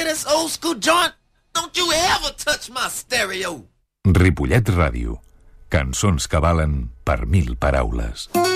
hear this old school joint? Don't you ever touch my stereo. Ripollet Ràdio. Cançons que valen per 1000 paraules.